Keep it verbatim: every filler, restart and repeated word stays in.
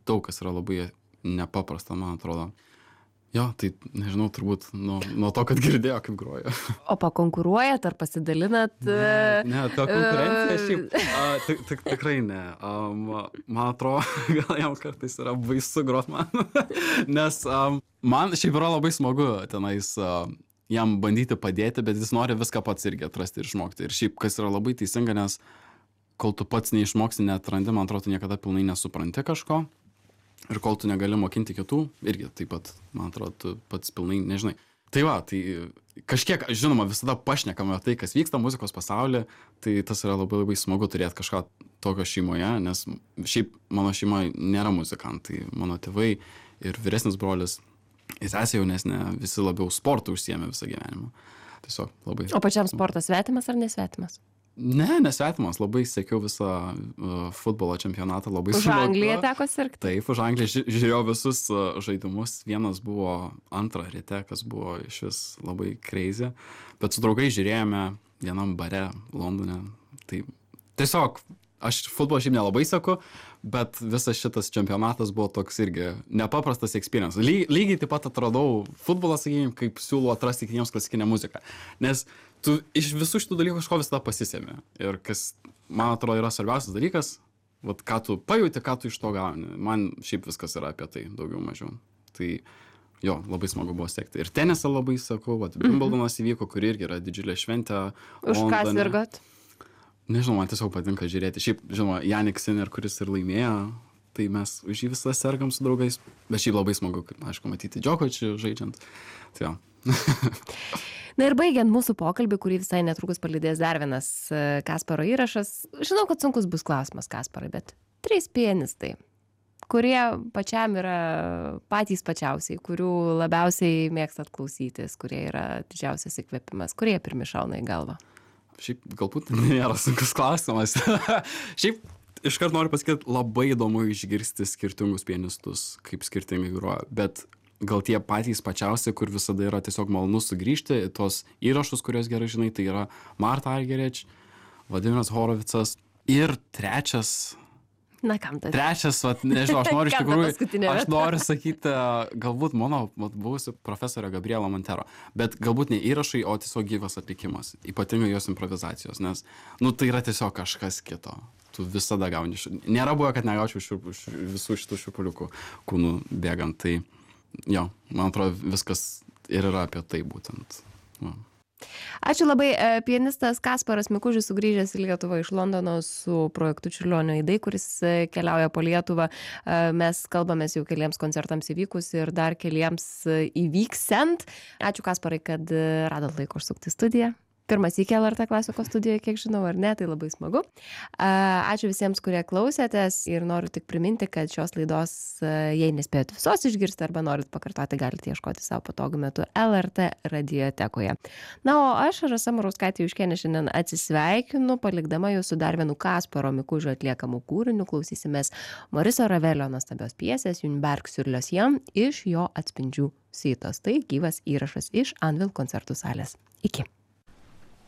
daug kas yra labai nepaprasta, man atrodo. Jo, tai nežinau, turbūt nuo, nuo to, kad girdėjo, kaip groja. O pakonkuruojat ar pasidalinat? Ne, ne ta konkurencija šiaip a, tik, tik, tikrai ne. Um, man atrodo, gal jam kartais yra baisu grot man, nes um, man šiaip yra labai smagu tenais uh, jam bandyti padėti, bet jis nori viską pats irgi atrasti ir išmokti. Ir šiaip, kas yra labai teisinga, nes kol tu pats neišmoksi, neatrandi, man atrodo, tu niekada pilnai nesupranti kažko. Ir kol tu negali mokinti kitų, irgi taip pat, man atrodo, tu pats pilnai nežinai. Tai va, tai kažkiek, žinoma, visada pašnekame tai, kas vyksta muzikos pasaulyje, tai tas yra labai labai smagu turėti kažką tokio šeimoje, nes šiaip mano šeimoje nėra muzikantai, mano tėvai ir vyresnis brolis, ir sesė jaunesnė, visi labiau sportu užsiėmė visą gyvenimą. Tiesiog labai. O pačiam sportas svetimas ar nesvetimas? Ne, nesvetimas, labai sekiau visą uh, futbolo čempionatą, labai Už smagu. Angliją teko sirgti? Taip, už Angliją ži žiūrėjau visus uh, žaidimus, vienas buvo antrą ryte, kas buvo iš vis labai crazy, bet su draugai žiūrėjome vienam bare Londone, tai tiesiog, aš futbolą šiaip nelabai seku, bet visas šitas čempionatas buvo toks irgi nepaprastas experience. Ly lygiai taip pat atradau futbolą, sakykime, kaip siūlau atrasti kitiems klasikinę muziką, nes tu iš visų šitų dalykų kažko visada pasisemi. Ir kas, man atrodo, yra svarbiausias dalykas, vat, ką tu pajauti, ką tu iš to gauni. Man šiaip viskas yra apie tai, daugiau mažiau. Tai jo, labai smagu buvo sekti. Ir tenisą labai sakau, vat, Wimbledonas įvyko, kur irgi yra didžiulė šventė. Už ką sirgot? Nežinau, man tiesiog patinka žiūrėti. Šiaip, žinoma, Jannik Sinner, kuris ir laimėjo, tai mes už jį visą sergam su draugais. Bet šiaip labai smagu, kaip, aišku, matyti Djokovicį žaidžiant. Tai jo. Na ir baigiant mūsų pokalbį, kurį visai netrukus palydės dar vienas Kasparo įrašas. Žinau, kad sunkus bus klausimas, Kasparai, bet trys pianistai, kurie pačiam yra patys pačiausiai, kurių labiausiai mėgstat klausytis, kurie yra didžiausias įkvėpimas, kurie pirmi šauna į galvą. Šiaip galbūt nėra sunkus klausimas. Šiaip iškart noriu pasakyti, labai įdomu išgirsti skirtingus pianistus, kaip skirtingai groja, bet gal tie patys pačiausi, kur visada yra tiesiog malonu sugrįžti, tos įrašus, kuriuos gerai žinai, tai yra Marta Argerich, Vladimiras Horovicas ir trečias, Na kam tai? trečias, vat, nežinau, aš noriu iš Kam ta tikrųjų, paskutinė aš vieta? noriu sakyti, galbūt mano vat, buvusi profesorė Gabriela Montero, bet galbūt ne įrašai, o tiesiog gyvas atlikimas, ypatingai jos improvizacijos, nes, nu, tai yra tiesiog kažkas kito. Tu visada gauni. Nėra buvo, kad negaučiau šiurp, visų šitų šiurpuliukų kūnų bėgant, tai jo, man atrodo, viskas ir yra apie tai būtent. Va. Ačiū labai. Pianistas Kasparas Mikužis sugrįžęs į Lietuvą iš Londono su projektu Čiurlionio aidai, kuris keliauja po Lietuvą. Mes kalbamės jau keliems koncertams įvykus ir dar keliems įvyksiant. Ačiū, Kasparai, kad radot laiko užsukti į studiją. Pirmas iki L R T klasikos studijoje, kiek žinau, ar ne, tai labai smagu. Ačiū visiems, kurie klausėtės ir noriu tik priminti, kad šios laidos, jei nespėjot visos išgirsti arba norit pakartoti, galite ieškoti savo patogiu metu L R T radiotekoje. Na, o aš, Rasa Murauskaitė Juškienė, šiandien atsisveikinu, palikdama jūsų dar vienu Kasparo Mikužio atliekamu kūriniu. Klausysimės Moriso Ravelio nuostabios piesės Une barque sur l'océan iš jo atspindžių siuitos. Tai gyvas įrašas iš Anvil koncertų salės. Iki.